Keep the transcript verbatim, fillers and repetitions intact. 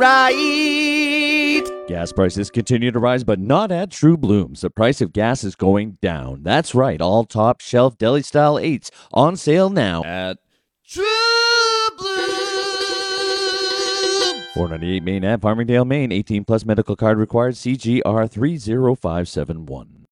right. Gas prices continue to rise, but not at True Blooms. The price of gas is going down. That's right, all top shelf deli style eights on sale now at True Blue. four ninety-eight Main Ave, Farmingdale, Maine. eighteen plus medical card required. C G R three zero five seven one.